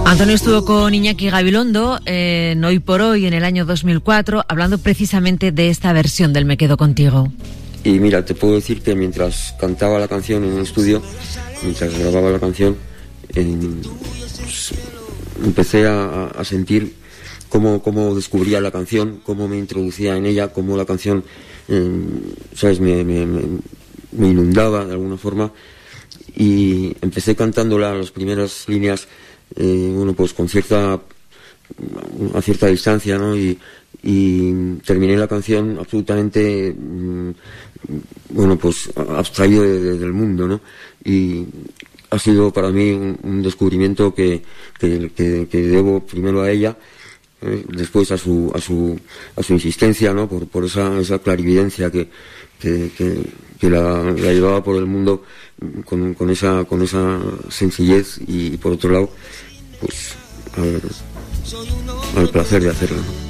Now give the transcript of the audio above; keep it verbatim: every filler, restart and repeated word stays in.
Antonio estuvo con Iñaki Gabilondo en Hoy por Hoy en el año dos mil cuatro, hablando precisamente de esta versión del Me Quedo Contigo. Y mira, te puedo decir que mientras cantaba la canción en el estudio, mientras grababa la canción, eh, pues, empecé a, a sentir cómo, cómo descubría la canción, cómo me introducía en ella, cómo la canción, eh, ¿sabes?, me, me, me, me inundaba de alguna forma. Y empecé cantándola las primeras líneas, eh, bueno, pues con cierta, a cierta distancia, ¿no? Y, y terminé la canción absolutamente, mm, bueno, pues abstraído de, de, del mundo, ¿no? Y ha sido para mí un, un descubrimiento que, que, que, que debo primero a ella, eh, después a su, a su, a su insistencia, ¿no? Por, por esa, esa clarividencia que, que, que, que la, la llevaba por el mundo con, con esa, con esa sencillez, y por otro lado, pues al, al placer de hacerlo, ¿no?